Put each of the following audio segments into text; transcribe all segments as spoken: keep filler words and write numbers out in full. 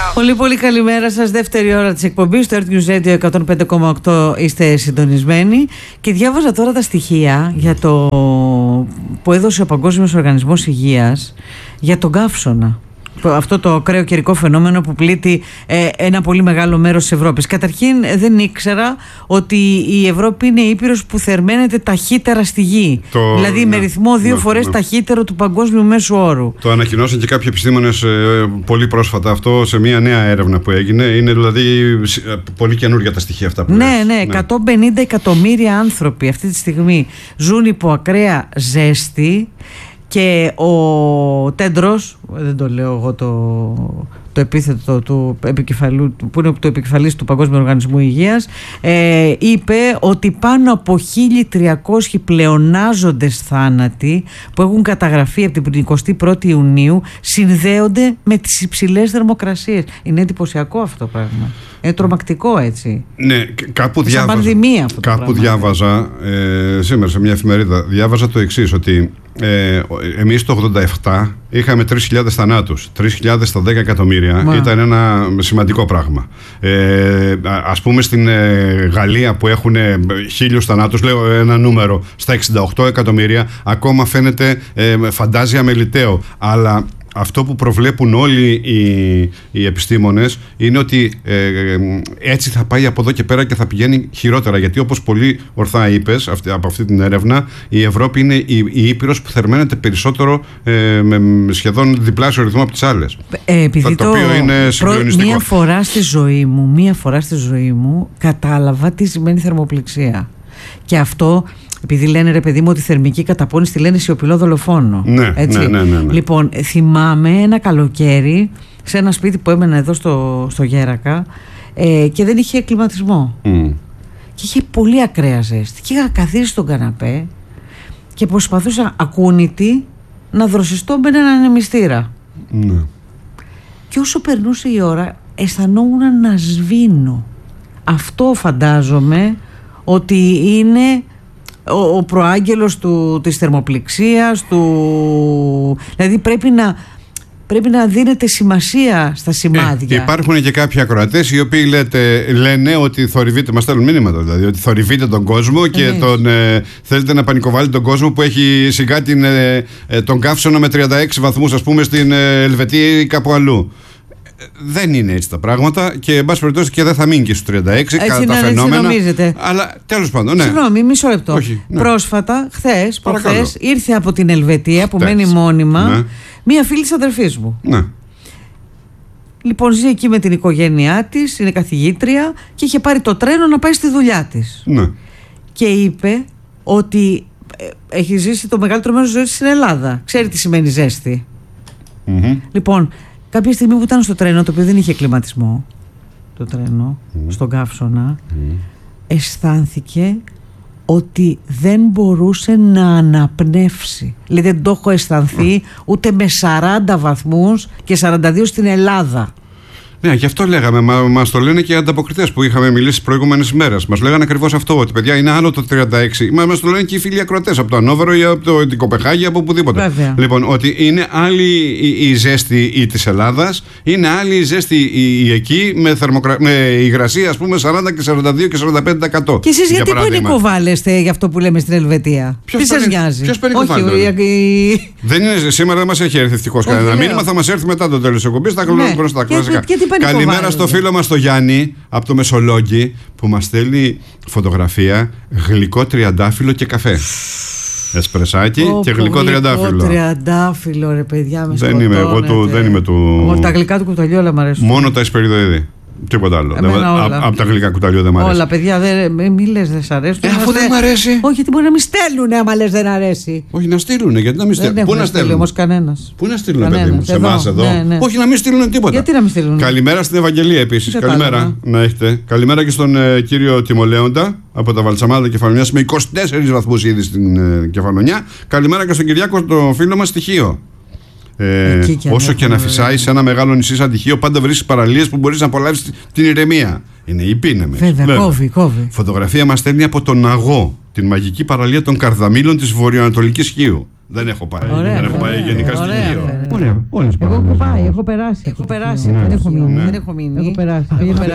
Πολύ πολύ καλημέρα σας. Δεύτερη ώρα της εκπομπής στο Earth News Radio εκατόν πέντε κόμμα οκτώ είστε συντονισμένοι. Και διάβαζα τώρα τα στοιχεία για το που έδωσε ο Παγκόσμιος Οργανισμός Υγείας για τον καύσωνα. Αυτό το ακραίο καιρικό φαινόμενο που πλήττει ε, ένα πολύ μεγάλο μέρος της Ευρώπης. Καταρχήν δεν ήξερα ότι η Ευρώπη είναι η ήπειρος που θερμαίνεται ταχύτερα στη γη. Το, δηλαδή ναι, με ρυθμό δύο ναι, φορές ναι. ταχύτερο του παγκόσμιου μέσου όρου. Το ανακοινώσαν και κάποιοι επιστήμονες ε, πολύ πρόσφατα αυτό σε μια νέα έρευνα που έγινε. Είναι δηλαδή πολύ καινούργια τα στοιχεία αυτά που ναι, λες. Ναι, ναι, εκατόν πενήντα εκατομμύρια άνθρωποι αυτή τη στιγμή ζουν υπό ακραία ζέστη. Και ο Τέντρος, δεν το λέω εγώ το, το επίθετο του επικεφαλού, που είναι το επικεφαλής του Παγκόσμιου Οργανισμού Υγείας, ε, είπε ότι πάνω από χίλια τριακόσιοι πλεονάζοντες θάνατοι που έχουν καταγραφεί από την εικοστή πρώτη Ιουνίου συνδέονται με τις υψηλές θερμοκρασίες. Είναι εντυπωσιακό αυτό το πράγμα. Είναι τρομακτικό, έτσι. Ναι, κάπου διάβαζα, πανδημία αυτό το κάπου πράγμα. διάβαζα ε, σήμερα σε μια εφημερίδα, διάβαζα το εξής, ότι ε, εμείς το ογδόντα επτά είχαμε τρεις χιλιάδες θανάτους, τρεις χιλιάδες στα δέκα εκατομμύρια. Μα. Ήταν ένα σημαντικό πράγμα. Ε, ας πούμε στην ε, Γαλλία που έχουν χίλιους θανάτους, λέω ένα νούμερο, στα εξήντα οκτώ εκατομμύρια, ακόμα φαίνεται ε, φαντάζια μελιτέο. Αλλά αυτό που προβλέπουν όλοι οι, οι επιστήμονες είναι ότι ε, έτσι θα πάει από εδώ και πέρα και θα πηγαίνει χειρότερα. Γιατί όπως πολύ ορθά είπες αυτή, από αυτή την έρευνα, η Ευρώπη είναι η, η ήπειρος που θερμαίνεται περισσότερο ε, με σχεδόν διπλάσιο ρυθμό από τις άλλες. Ε, επειδή το, το οποίο είναι συγκλονιστικό. Μία φορά στη ζωή μου, μία φορά στη ζωή μου κατάλαβα τι σημαίνει θερμοπληξία. Και αυτό, επειδή λένε ρε παιδί μου ότι η θερμική καταπώνηση τη λένε σιωπηλό δολοφόνο. Ναι, έτσι. Ναι, ναι, ναι, ναι. Λοιπόν, θυμάμαι ένα καλοκαίρι σε ένα σπίτι που έμενα εδώ στο, στο Γέρακα ε, και δεν είχε κλιματισμό. Mm. Και είχε πολύ ακραία ζέστη. Και είχα καθίσει στον καναπέ και προσπαθούσα ακούνητη να δροσιστώ με έναν ανεμιστήρα. Ναι. Και όσο περνούσε η ώρα αισθανόμουν να σβήνω. Αυτό φαντάζομαι ότι είναι ο, ο προάγγελος του, της θερμοπληξίας του... Δηλαδή πρέπει να, πρέπει να δίνεται σημασία στα σημάδια. Ε, υπάρχουν και κάποιοι ακροατές οι οποίοι λέτε, λένε ότι θορυβείτε, μας στέλνουν μήνυματα δηλαδή, ότι θορυβείτε τον κόσμο και τον, ε, θέλετε να πανικοβάλλετε τον κόσμο που έχει σιγά την, ε, ε, τον καύσωνα με τριάντα έξι βαθμούς, ας πούμε, στην ε, Ελβετία ή κάπου αλλού. Δεν είναι έτσι τα πράγματα και εν πάση περιπτώσει και δεν θα μείνει και στους τριάντα έξι έτσι κατά να, τα φαινόμενα. Έτσι αλλά τέλος πάντων, ναι. Συγγνώμη, μισό λεπτό. Όχι, ναι. Πρόσφατα, χθες, προχθές, ήρθε από την Ελβετία που χθες. μένει μόνιμα, ναι. μία φίλη της αδερφής μου. Ναι. Λοιπόν, ζει εκεί με την οικογένειά της, είναι καθηγήτρια και είχε πάρει το τρένο να πάει στη δουλειά της. Ναι. Και είπε ότι ε, έχει ζήσει το μεγαλύτερο μέρος της ζωής στην Ελλάδα. Ξέρει τι σημαίνει ζέστη. Mm-hmm. Λοιπόν, κάποια στιγμή που ήταν στο τρένο, το οποίο δεν είχε κλιματισμό, το τρένο, mm. στον καύσωνα, mm. αισθάνθηκε ότι δεν μπορούσε να αναπνεύσει. Δηλαδή δεν το έχω αισθανθεί mm. ούτε με σαράντα βαθμούς και σαράντα δύο στην Ελλάδα. Ναι, γι' αυτό λέγαμε. Μα, μας το λένε και οι ανταποκριτές που είχαμε μιλήσει τις προηγούμενες ημέρες. Μας λέγανε ακριβώς αυτό, ότι παιδιά είναι άλλο το τριάντα έξι. Μα μας το λένε και οι φίλοι ακροατές από το Ανόβερο ή από το, την Κοπεχάγη, από οπουδήποτε. Βέβαια. Λοιπόν, ότι είναι άλλη η, η ζέστη η της Ελλάδας, είναι άλλη η ζέστη η, η εκεί με, θερμοκρα... με υγρασία, ας πούμε, σαράντα και σαράντα δύο και σαράντα πέντε τοις εκατό. Και εσείς γιατί πανικοβάλλεστε για αυτό που λέμε στην Ελβετία? Τι σας νοιάζει? Ποιος πανικοβάλλεται? Δεν είναι, σήμερα δεν μας έχει έρθει ευτυχώς κανένα μήνυμα, θα μας έρθει μετά το τέλος της εκπομπής. Θα γνωστά κλασικά. Καλημέρα στο φίλο μας το Γιάννη από το Μεσολόγγι που μας στέλνει φωτογραφία γλυκό τριαντάφυλλο και καφέ. Εσπρεσάκι oh, και γλυκό τριαντάφυλλο. Γλυκό τριαντάφυλλο, ρε παιδιά, με δεν είμαι, εγώ του, δεν είμαι του. Τα γλυκά του κουταλιού όλα μου αρέσουν. Μόνο τα εσπεριδοειδή. Τίποτα άλλο. Από τα γλυκά κουταλιού δεν μ' αρέσει. Όλα, παιδιά, μη λες δεν σ' αρέσουν. Ε, αφού δεν μ' αρέσει. Όχι, γιατί μπορεί να μην στέλνουν άμα λες δεν αρέσει. Όχι, να στείλουν. Γιατί να μην στέλνουν. Πού να στείλουν όμως κανένας. Πού να στείλουν, παιδί μου, σε εμάς εδώ. Ναι, ναι. Όχι, να μην στείλουν τίποτα. Γιατί να μην στείλουν. Καλημέρα στην Ευαγγελία επίσης. Καλημέρα να έχετε. Καλημέρα και στον ε, κύριο Τιμολέοντα από τα Βαλτσαμάδα Κεφαλονιάς με είκοσι τέσσερις βαθμούς ήδη στην ε, Κεφαλονιά. Καλημέρα και στον Κυριάκο, το φίλο μας στοιχείο. Ε, και όσο και να φυσάει σε ένα μεγάλο νησί σαν τυχείο, πάντα βρίσκεις παραλίες που μπορείς να απολαύσεις την ηρεμία. Είναι η Πίνεμες. Βέβαια, Βέβαια. κόβει, κόβει. Φωτογραφία μας στέλνει από τον Αγώ, την μαγική παραλία των Καρδαμήλων της βορειοανατολικής Χίου. Δεν έχω πάει. Ωραία, δεν έχω πάει ωραία, γενικά στη ωραία, Χίο. Ωραία, ωραία. Εγώ έχω πάει, έχω περάσει. Έχω περάσει. Δεν έχω μείνει. Δεν έχω μείνει. Έχω περάσει.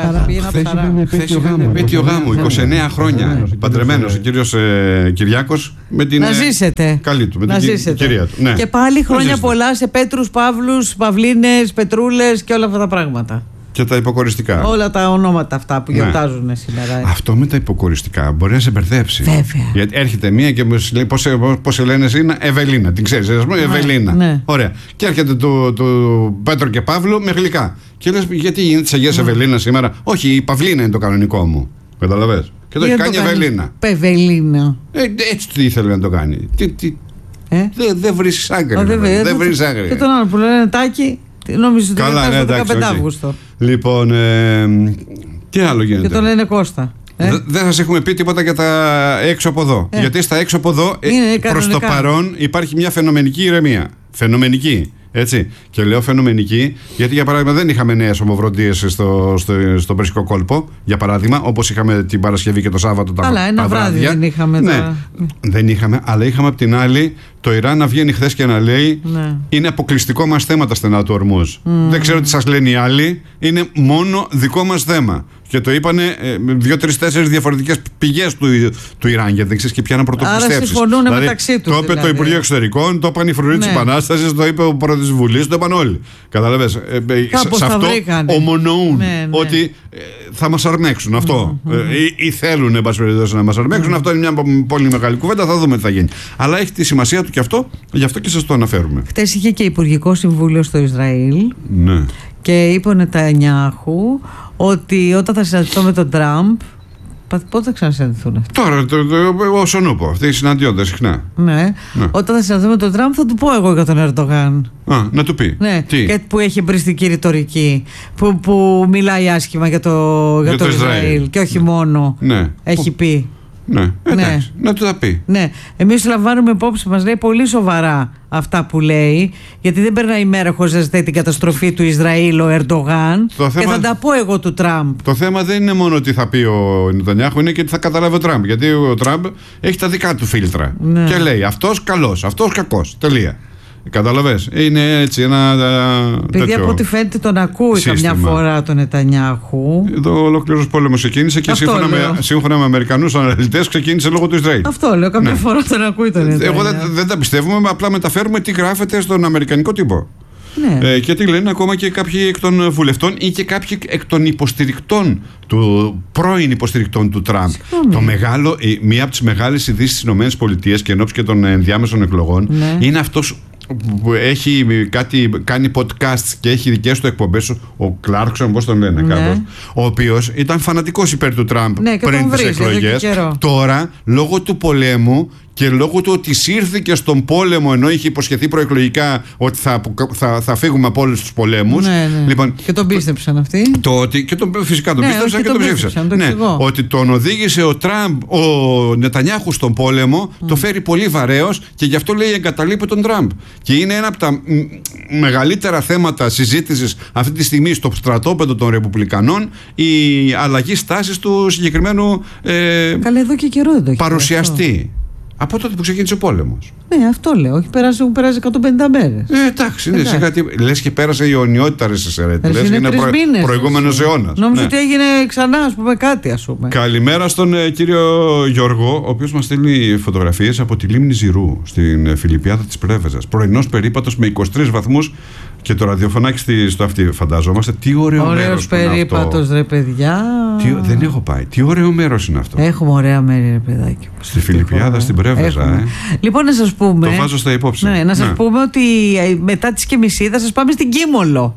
Χθες είχαμε επέτειο γάμου, είκοσι εννέα χρόνια. Παντρεμένος ο κύριος Κυριάκος με την. Να ζήσετε. Καλή του, με την κυρία του. Και πάλι χρόνια πολλά σε Πέτρους, Παύλους, Παυλίνες, Πετρούλες και όλα αυτά τα πράγματα. Και τα υποκοριστικά. Όλα τα ονόματα αυτά που γιορτάζουν ναι. σήμερα. Αυτό με τα υποκοριστικά μπορεί να σε μπερδέψει. Βέβαια. Γιατί έρχεται μία και μου λέει πώς σε λένε εσύ, Ευελίνα. Την ξέρεις, α πούμε, Ευελίνα. Ναι. Ωραία. Και έρχεται του, του Πέτρο και Παύλου με γλυκά. Και λες, γιατί γίνεται τη Αγία ναι. Ευελίνα σήμερα. Όχι, η Παυλίνα είναι το κανονικό μου. Καταλαβες. Και το έχει κάνει Ευελίνα. Πεβελίνα. Ε, έτσι τι ήθελε να το κάνει. Τι, τι... Ε? Δεν δε βρίσκει άκρη. Δεν βρίσκει άκρη. Και τον άλλο που λένε Τάκη. Νομίζω ότι είναι το δεκαπέντε Αυγούστου. Λοιπόν, ε, τι άλλο γίνεται. Και τον λένε Κώστα. Ε? Δεν σας έχουμε πει τίποτα για τα έξω από εδώ. Ε. Γιατί στα έξω από εδώ, ε, προς το παρόν, υπάρχει μια φαινομενική ηρεμία. Φαινομενική. Έτσι. Και λέω φαινομενική, γιατί για παράδειγμα δεν είχαμε νέες ομοβροντίες στο, στο, στο Περσικό κόλπο, για παράδειγμα, όπως είχαμε την Παρασκευή και το Σάββατο τα Αλλά ένα βράδυ βράδια. δεν είχαμε. Ναι, τα... δεν είχαμε, αλλά είχαμε απ' την άλλη το Ιράν να βγαίνει χθες και να λέει ναι. είναι αποκλειστικό μας θέμα τα στενά του Ορμούζ. Mm. Δεν ξέρω τι σας λένε οι άλλοι, είναι μόνο δικό μας θέμα. Και το είπανε ε, δύο, τρεις, τέσσερις διαφορετικές πηγές του, του Ιράν, γιατί δεν ξέρεις και ποια να πρωτοπιστέψεις. Άρα συμφωνούν δηλαδή, μεταξύ τους. Το είπε δηλαδή. Το Υπουργείο Εξωτερικών, το είπαν οι φρουροί ναι. της Επανάστασης, το είπε ο πρόεδρος της Βουλής, το είπαν όλοι. Καταλαβες. Ε, ε, σε αυτό βρήκανε. Ομονοούν ναι, ναι. ότι ε, θα μας αρμέξουν αυτό. Mm-hmm. Ε, ή, ή θέλουν, εν πάση περιπτώσει, να μας αρμέξουν. Mm-hmm. Αυτό είναι μια πολύ μεγάλη κουβέντα, θα δούμε τι θα γίνει. Αλλά έχει τη σημασία του και αυτό, γι' αυτό και σας το αναφέρουμε. Χτες είχε και Υπουργικό Συμβούλιο στο Ισραήλ. Ναι. Και είπε ο Νετανιάχου ότι όταν θα συναντηθώ με τον Τραμπ. Πότε θα ξανασυναντηθούν αυτοί. Τώρα, το, το, το, όσον ούπο, αυτοί συναντιόνται συχνά. Ναι. ναι. Όταν θα συναντηθώ με τον Τραμπ θα του πω εγώ για τον Ερντογάν. Α, να του πει. Ναι. Τι? Και που έχει εμπριστική ρητορική. Που, που μιλάει άσχημα για το, για για το, το Ισραήλ. Ισραήλ. Και όχι ναι. μόνο. Ναι. Έχει πει. Ναι, εντάξει, ναι. να του τα πει. Ναι. Εμείς λαμβάνουμε υπόψη μας, λέει πολύ σοβαρά αυτά που λέει, γιατί δεν περνάει η μέρα χωρίς να ζητάει την καταστροφή του Ισραήλ ο Ερντογάν. Και θέμα... θα τα πω εγώ του Τραμπ. Το θέμα δεν είναι μόνο τι θα πει ο Νετανιάχου, είναι και τι θα καταλάβει ο Τραμπ. Γιατί ο Τραμπ έχει τα δικά του φίλτρα. Ναι. Και λέει αυτός καλός, αυτός κακός. Τελεία. Καταλαβες, είναι έτσι ένα Επειδή από ό,τι φαίνεται τον ακούει σύστημα. Καμιά φορά τον Νετανιάχου. Εδώ ο ολόκληρος πόλεμος ξεκίνησε και σύμφωνα με, σύμφωνα με Αμερικανούς αναλυτές ξεκίνησε λόγω του Ισραήλ. Αυτό λέω, καμιά ναι. φορά τον ακούει τον Νετανιάχου. Εγώ δεν, δεν τα πιστεύουμε, απλά μεταφέρουμε τι γράφεται στον αμερικανικό τύπο. Ναι. Ε, και τι λένε ακόμα και κάποιοι εκ των βουλευτών ή και κάποιοι εκ των υποστηρικτών του πρώην υποστηρικτών του Τραμπ. Το μεγάλο, μία από τις μεγάλες ειδήσεις στις ΗΠΑ και ενόψει και των ενδιάμεσων εκλογών ναι. είναι αυτός που έχει κάτι, κάνει podcasts και έχει δικές του εκπομπές, ο Κλάρκσον, πώς τον λένε ναι. κάπως, ο οποίος ήταν φανατικός υπέρ του Τραμπ ναι, πριν τις εκλογές. Τώρα, λόγω του πολέμου και λόγω του ότι σύρθηκε στον πόλεμο ενώ είχε υποσχεθεί προεκλογικά ότι θα, θα, θα φύγουμε από όλους τους πολέμους. Ναι, ναι. Λοιπόν, και τον πίστεψαν αυτοί. Το ότι, και τον, φυσικά τον ναι, πίστεψαν και τον, τον ψήφισαν. Το ναι, ότι τον οδήγησε ο Τραμπ, ο Νετανιάχου στον πόλεμο, mm. το φέρει πολύ βαρέως και γι' αυτό λέει εγκαταλείπει τον Τραμπ. Και είναι ένα από τα μ, μεγαλύτερα θέματα συζήτησης αυτή τη στιγμή στο στρατόπεδο των Ρεπουμπλικανών η αλλαγή στάσης του συγκεκριμένου ε, Καλά, εδώ και καιρό δεν το έχει παρουσιαστεί. Από τότε που ξεκίνησε ο πόλεμος. Ναι, αυτό λέω. Έχει περάσει, έχουν περάσει εκατόν πενήντα μέρες. Ε, εντάξει, ναι, σιγά, λες και πέρασε η αιωνιότητα, ρε Σεσερέτη. Λες και είναι προ, προηγούμενος αιώνας. Νόμιζα ναι. ότι έγινε ξανά, ας πούμε, κάτι, ας πούμε. Καλημέρα στον ε, κύριο Γιώργο, ο οποίος μας στέλνει φωτογραφίες από τη λίμνη Ζηρού στην Φιλιππιάδα της Πρέβεζας. Πρωινός περίπατος με είκοσι τρεις βαθμούς και το ραδιοφωνάκι στο αυτή, φαντάζομαστε. Τι ωραίο μέρος. Ωραίος περίπατος, ρε παιδιά. Τι, δεν έχω πάει. Τι ωραίο μέρος είναι αυτό. Έχουμε ωραία μέρη, ρε παιδάκι. Στη Φιλιππιάδα, στην Πρέβεζα. Ε. Λοιπόν, να σας πούμε. Το βάζω στα υπόψη. Ναι, να σας ναι. πούμε ότι μετά τις και μισή θα σας πάμε στην Κίμολο.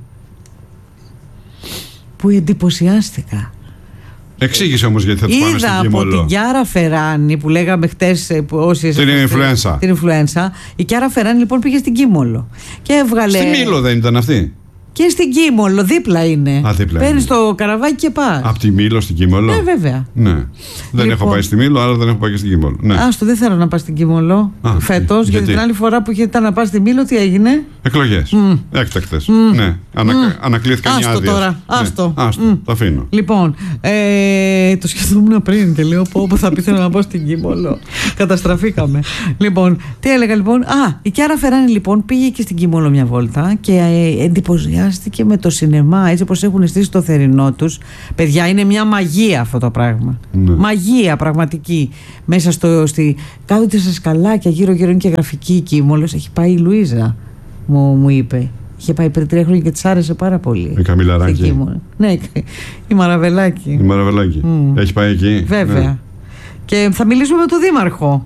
Που εντυπωσιάστηκα. Εξήγησε όμως γιατί θα τους πάμε στην Κίμολο. Είδα από την Κιάρα Φεράνη που λέγαμε χτες. Την influenza. Την influenza. Η Κιάρα Φεράνη λοιπόν πήγε στην Κίμολο. Και έβγαλε. Στη Μήλο δεν ήταν αυτή. Και στην Κίμολο, δίπλα είναι. Παίρνεις το καραβάκι και πας. Από τη Μήλο στην Κίμολο. Ναι, βέβαια. Ναι. Δεν λοιπόν, έχω πάει στη Μήλο, αλλά δεν έχω πάει και στην Κίμολο. Ναι. Άστο, δεν θέλω να πάω στην Κίμολο φέτος, γιατί την άλλη φορά που είχε να πάω στη Μήλο, τι έγινε? Εκλογές. Mm. Έκτακτες. Mm. Ναι. Ανα, mm. Ανακλήθηκαν οι άδειες. Άστο τώρα. Άστο. Ναι. Άστο. Mm. Το αφήνω. Λοιπόν, ε, το σκεφτόμουν πριν και λέω πω, πω θα πήθελα να πάω στην Κίμολο. Καταστραφήκαμε. Λοιπόν, τι έλεγα λοιπόν. Α, η Κιάρα Φεράνη λοιπόν πήγε και στην Κίμολο μια βόλτα και ε, εντυπωσιάστηκε με το σινεμά, έτσι όπως έχουν στήσει το θερινό τους. Παιδιά, είναι μια μαγεία αυτό το πράγμα. Ναι. Μαγεία πραγματική. Μέσα στο. Στη, κάθονται στα σκαλάκια, γύρω-γύρω είναι και γραφική η Κίμολος. Έχει πάει η Λουίζα, μου, μου είπε. Είχε πάει πριν τρία χρόνια και της άρεσε πάρα πολύ. Η Καμιλαράκη. Ναι, η Μαραβελάκη. Η Μαραβελάκη. Mm. Έχει πάει εκεί. Βέβαια. Ναι. Και θα μιλήσουμε με τον Δήμαρχο.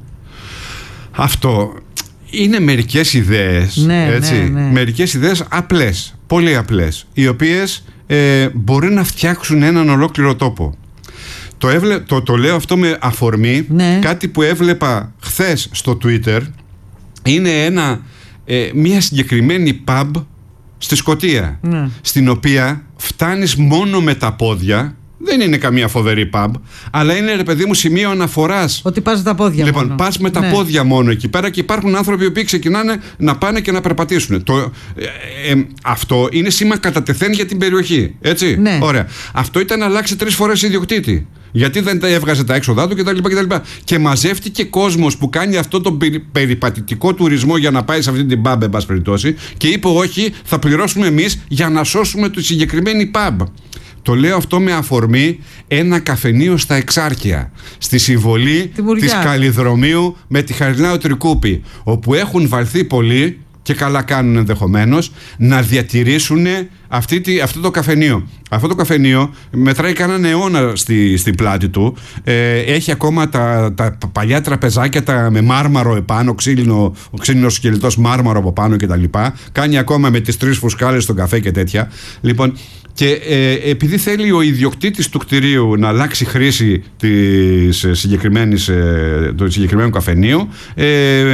Αυτό είναι μερικές ιδέες. Ναι, έτσι, ναι, ναι. Μερικές ιδέες απλές. Πολύ απλές. Οι οποίες ε, μπορεί να φτιάξουν έναν ολόκληρο τόπο. Το, έβλε, το, το λέω αυτό με αφορμή. Ναι. Κάτι που έβλεπα χθες στο Twitter. Είναι ένα, ε, μια συγκεκριμένη pub στη Σκωτία, ναι. Στην οποία φτάνεις μόνο με τα πόδια. Δεν είναι καμία φοβερή pub, αλλά είναι, ρε παιδί μου, σημείο αναφοράς. Ότι πας με τα πόδια λοιπόν, μόνο. Λοιπόν, πας με τα ναι. πόδια μόνο εκεί πέρα και υπάρχουν άνθρωποι που ξεκινάνε να πάνε και να περπατήσουν. Το, ε, ε, αυτό είναι σήμα κατά τεθέν για την περιοχή. Έτσι. Ναι. Ωραία. Αυτό ήταν να αλλάξει τρεις φορές ιδιοκτήτη. Γιατί δεν τα έβγαζε τα έξοδά του κτλ. Και, και μαζεύτηκε κόσμος που κάνει αυτό τον περι, περιπατητικό τουρισμό για να πάει σε αυτή την pub, εν πάση περιπτώσει, και είπε: όχι, θα πληρώσουμε εμείς για να σώσουμε τη συγκεκριμένη pub. Το λέω αυτό με αφορμή ένα καφενείο στα Εξάρχεια, στη συμβολή της Καλλιδρομίου με τη Χαριλάου Τρικούπη, όπου έχουν βαλθεί πολλοί και καλά κάνουν ενδεχομένως να διατηρήσουν αυτή τη, αυτό το καφενείο. Αυτό το καφενείο μετράει κανέναν αιώνα στη, στην πλάτη του. Ε, έχει ακόμα τα, τα παλιά τραπεζάκια τα, με μάρμαρο επάνω, ξύλινο, ο ξύλινος σκελετός μάρμαρο από πάνω κτλ. Κάνει ακόμα με τις τρεις φουσκάλες στον καφέ και τέτοια. Λοιπόν, και ε, επειδή θέλει ο ιδιοκτήτης του κτηρίου να αλλάξει χρήση της συγκεκριμένης, ε, του συγκεκριμένου καφενείου, ε,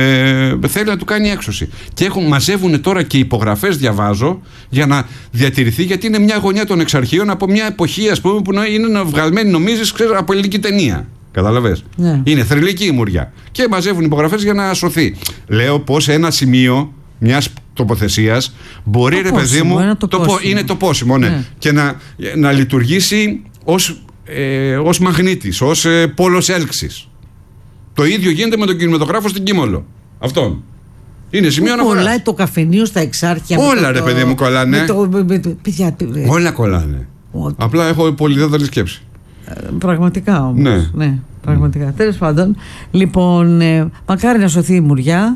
ε, θέλει να του κάνει έξωση. Και έχουν, μαζεύουν τώρα και υπογραφές, διαβάζω, για να διατηρηθεί, γιατί είναι μια γωνιά των Εξαρχείων από μια εποχή, ας πούμε, που είναι βγαλμένη, νομίζεις, ξέρω, από ελληνική ταινία. Κατάλαβες. Ναι. Είναι θρυλική η μουριά. Και μαζεύουν υπογραφές για να σωθεί. Λέω πως ένα σημείο μιας τοποθεσίας μπορεί, το ρε πόσιμο, παιδί μου, είναι το, το πόσιμο, είναι το πόσιμο ναι. Ναι. Και να, να λειτουργήσει ως, ε, ως μαγνήτης, ως ε, πόλος έλξης. Το ίδιο γίνεται με τον κινηματογράφο στην Κίμολο. Αυτόν. Είναι σημείο αναφοράς. Κολλάει το καφενείο στα Εξάρχεια. Όλα, ρε το, παιδί μου, κολλάνε. Με το, με, με, παιδιά, όλα κολλάνε. Ο, Απλά έχω πολυδέτερη σκέψη. Ε, πραγματικά όμως. Ναι. ναι πραγματικά. Mm. Τέλος πάντων, λοιπόν, ε, μακάρι να σωθεί η μουριά.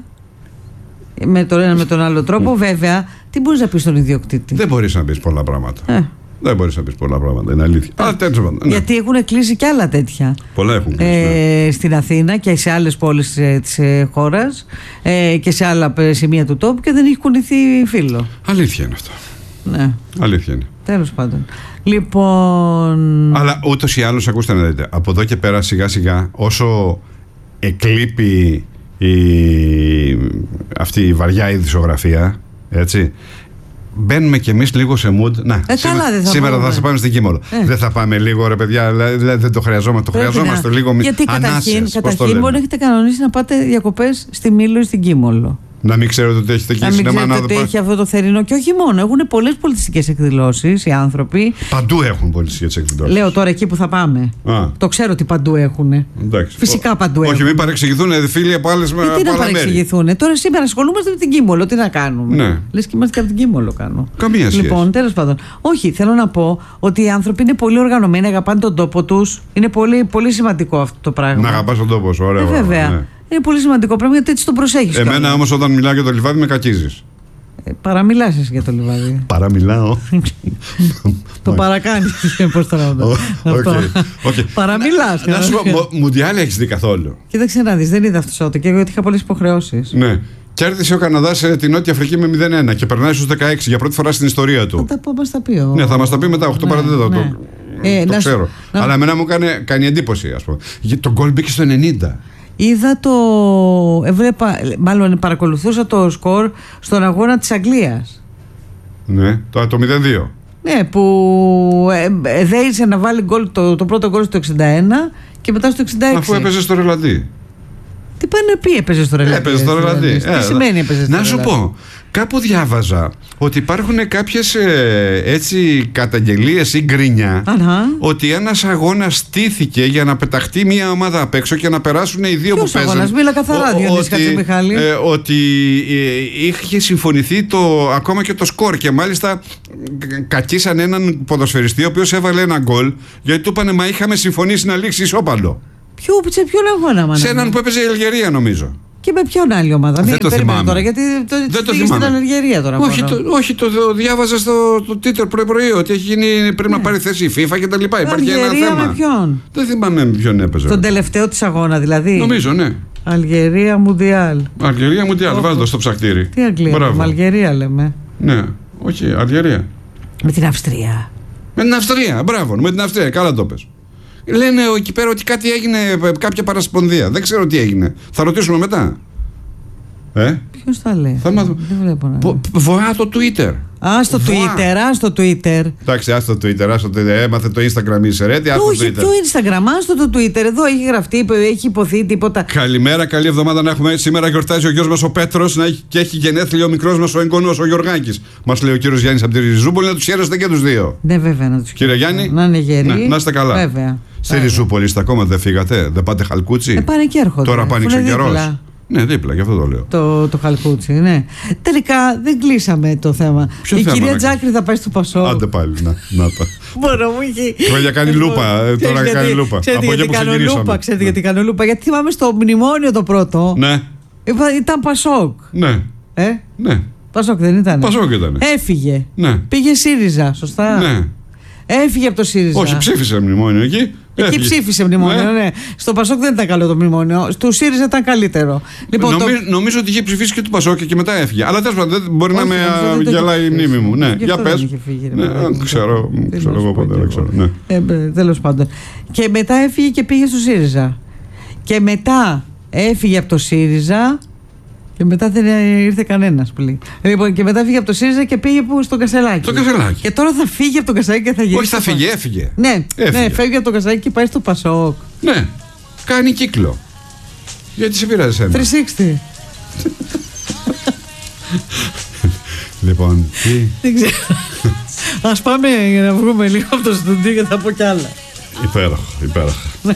Με τον ένα με τον άλλο τρόπο, mm. βέβαια, τι μπορείς να πεις στον ιδιοκτήτη? Δεν μπορείς να πεις πολλά πράγματα. Ε. Δεν μπορείς να πεις πολλά πράγματα, είναι αλήθεια. Ε. Αλλά τέτοια, ναι. Γιατί έχουν κλείσει και άλλα τέτοια. Πολλά έχουν κλείσει. Ε, ναι. Στην Αθήνα και σε άλλες πόλεις ε, της ε, χώρας ε, και σε άλλα σημεία του τόπου και δεν έχει κουνηθεί φύλλο. Αλήθεια είναι αυτό. Ναι. Αλήθεια είναι. Τέλος πάντων. Λοιπόν. Αλλά ούτως ή άλλως, ακούστε να δείτε, από εδώ και πέρα σιγά σιγά, όσο εκλείπει η, αυτή η βαριά ειδησιογραφία, έτσι, μπαίνουμε κι εμείς λίγο σε mood. Να, ε, σήμερα, καλά, θα, σήμερα θα σε πάμε στην Κίμολο. Ε. Δεν θα πάμε λίγο, ρε παιδιά, δηλαδή δεν το χρειαζόμαστε. Το χρειαζόμαστε να... λίγο μη... Γιατί καταρχήν, καταρχήν μπορεί να έχετε κανονίσει να πάτε διακοπές στη Μήλο ή στην Κίμολο. Να μην ξέρετε ότι έχετε εκεί σινεμά. Να μην ξέρετε ότι έχει αυτό το θερινό. Και όχι μόνο. Έχουν πολλές πολιτιστικές εκδηλώσεις οι άνθρωποι. Παντού έχουν πολιτιστικές εκδηλώσεις. Λέω τώρα εκεί που θα πάμε. Α. Το ξέρω ότι παντού έχουν. Εντάξει. Φυσικά Ο, παντού όχι, έχουν. Όχι, μην παρεξηγηθούν φίλοι από άλλες μέρες. Τι να παρεξηγηθούν. Τώρα σήμερα ασχολούμαστε με την Κίμολο. Τι να κάνουμε. Ναι. Λες και είμαστε και από την Κίμολο κάνω. Καμία σχέση. Λοιπόν, τέλος πάντων. Όχι, θέλω να πω ότι οι άνθρωποι είναι πολύ οργανωμένοι, αγαπάνε τον τόπο τους. Είναι πολύ, πολύ σημαντικό αυτό το πράγμα. Να αγαπάς τον τόπο σου, ωραία. Ε, βέβαια. Ναι. Είναι πολύ σημαντικό πράγμα γιατί έτσι τον προσέχεις. Εμένα όμως όταν μιλάω για το λιβάδι με κακίζεις. Ε, παραμιλάς εσύ για το λιβάδι. Παραμιλάω. Το παρακάνεις. Πώς το λέω. Παραμιλάς. Να σου πω, Μουντιάλ έχεις δει καθόλου? Κοίταξε να δεις, δεν είδα αυτό το Σάββατο και εγώ γιατί είχα πολλές υποχρεώσεις. Ναι. Κέρδισε ο Καναδάς την Νότια Αφρική με μηδέν ένα και περνάει στους δεκαέξι για πρώτη φορά στην ιστορία του. Θα τα μας τα πει. Ναι, θα μας τα πει μετά, οκτώ παρά τέταρτο. Το ξέρω. Αλλά εμένα μου κάνει εντύπωση, ας πούμε. Το γκολ μπήκε στο ενενήντα. Είδα το. Έβλεπα, μάλλον παρακολουθούσα το σκορ στον αγώνα της Αγγλίας. Ναι, το, το μηδέν δύο. Ναι, που ε, δέησε να βάλει γκολ, το, το πρώτο γκολ στο εξήντα ένα και μετά στο εξήντα έξι. Αφού έπαιζε στο Ρελαντί. Τι πάνε να πει έπαιζε στο Ρελαντί. Έπαιζε στο Ρελαντί. Τι σημαίνει έπαιζε στο Να Ρελαντί. σου πω, κάπου διάβαζα ότι υπάρχουν κάποιες ε, έτσι καταγγελίες ή γκρίνια ότι ένας αγώνας στήθηκε για να πεταχτεί μια ομάδα απ' έξω και να περάσουν οι δύο Ποιος που παίζουν. αγώνας, μίλα καθαρά, Διονύση Χατζημιχάλη. Ε, ότι ε, είχε συμφωνηθεί το, ακόμα και το σκορ και μάλιστα κακίσαν έναν ποδοσφαιριστή ο οποίος έβαλε ένα γκολ γιατί του είπανε μα είχαμε συμφωνήσει να λήξει ισόπαλο. Ποιο, σε ποιον αγώνα, μάνα. Σε έναν που έπαιζε η Αλγερία, νομίζω. Και με ποιον άλλη ομάδα. Δεν το θυμάμαι τώρα, γιατί το, δεν το θυμάμαι. Στην Αλγερία τώρα. Όχι, το, όχι, το, το διάβαζα στο το Twitter πρωί-πρωί ότι έχει γίνει, πρέπει ναι. να πάρει θέση η FIFA και τα λοιπά. Υπάρχει ένα θέμα. Με ποιον. Δεν θυμάμαι με ποιον έπαιζε. Τον τελευταίο της αγώνα, δηλαδή. Νομίζω, ναι. Αλγερία Μουντιάλ. Αλγερία Μουντιάλ, βάλτε το στο ψακτήρι. Τι Αγγλία, με Αλγερία λέμε. Ναι, όχι, Αλγερία. Με την Αυστρία. Με την Αυστρία, μπράβο, με την Αυστρία, καλά το πες. Λένε εκεί πέρα ότι κάτι έγινε, κάποια παρασπονδία. Δεν ξέρω τι έγινε. Θα ρωτήσουμε μετά. Ε? Ποιος θα λέει. Θα μάθω. Δεν βλέπω να Βο, Βοά το Twitter. Α, στο Twitter, α, στο Twitter. Εντάξει, α το Twitter, α το Twitter. Έμαθε το Instagram η Σερέτη, α το Twitter. Όχι, το Instagram, α το Twitter. Εδώ έχει γραφτεί, έχει υποθεί τίποτα. Καλημέρα, καλή εβδομάδα να έχουμε. Σήμερα γιορτάζει ο γιος μας ο Πέτρος και έχει γενέθλια ο μικρός μας ο εγγονός ο Γιωργάκης. Μας λέει ο κύριος Γιάννης από τη Ριζούπολη να τους χαίρεστε και τους δύο. Ναι, βέβαια, να τους Κύριε Γιάννη, να είναι γεροί. Ναι, να είστε καλά. Βέβαια. Στη Ριζούπολη είστε ακόμα, δεν φύγατε, δεν πάτε Χαλκούτσι. Ε, πάνε και έρχονται. Τώρα πάνηξε ο καιρός. Ναι, δίπλα, γι' αυτό το λέω. Το, το Χαλκούτσι, ναι. Τελικά δεν κλείσαμε το θέμα. Ποιο η θέμα κυρία να... Τζάκρη θα πάει στο Πασό. Άντε πάλι, να, να τα. Μπορώ, μου έχει. Χρόνια κάνει λούπα. Τώρα γιατί, κάνει λούπα. Ξέρετε γιατί κάνω λούπα, ξέρετε ναι. γιατί κάνω λούπα. Γιατί θυμάμαι στο μνημόνιο το πρώτο. Ναι. Ήταν Πασόκ. Ναι. Ε? Ναι. Πασόκ δεν ήταν. Πασόκ ήταν. Έφυγε. Ναι. Πήγε ΣΥΡΙΖΑ, σωστά. Ναι. Έφυγε από το ΣΥΡΙΖΑ. Όχι, ψήφισε μνημόνιο εκεί. Εκεί Έφυγε. ψήφισε μνημόνιο, ναι. ναι. Στο Πασόκ δεν ήταν καλό το μνημόνιο. Στο ΣΥΡΙΖΑ ήταν καλύτερο. Λοιπόν, Νομι... το... Νομίζω ότι είχε ψηφίσει και του Πασόκ και μετά έφυγε. Αλλά τέλος πάντων μπορεί Όχι, να με γελάει η μνήμη μου. Ναι, για πες. Ναι, ξέρω, ξέρω εγώ ποτέ, δεν ξέρω. Ναι. Ε, τέλος πάντων. Και μετά έφυγε και πήγε στο ΣΥΡΙΖΑ. Και μετά έφυγε από το ΣΥΡΙΖΑ. Και μετά δεν ήρθε κανένας πλήν. Λοιπόν, και μετά φύγε από το ΣΥΡΙΖΑ και πήγε που στο Κασελάκι. Στο Κασελάκι. Και τώρα θα φύγει από το Κασελάκι και θα γυρίσει. Όχι, θα φύγει, έφυγε. Ναι, έφυγε. ναι, φεύγει από το Κασελάκι και πάει στο Πασόκ. Ναι, κάνει κύκλο. Γιατί σε πειράζει ένα. τριακόσια εξήντα. Λοιπόν, τι. Δεν ξέρω. Ας πάμε για να βγούμε λίγο από το στούντιο και θα πω κι άλλα. Υπέροχο, υπέροχο.